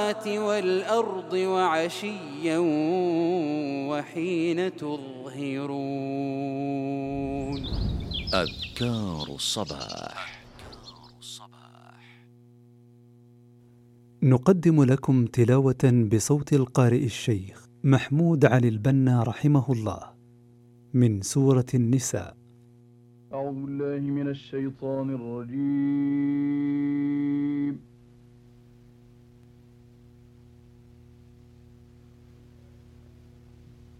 والأرض وعشيا وحين تظهرون. أذكار الصباح. نقدم لكم تلاوة بصوت القارئ الشيخ محمود علي البنا رحمه الله من سورة النساء. أعوذ بالله من الشيطان الرجيم.